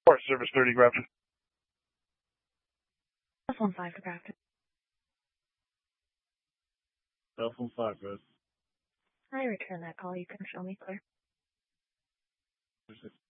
Port Service 30 Grafton. Cell phone 5 to Grafton. Cell phone 5, Rose. I return that call. You can show me clear.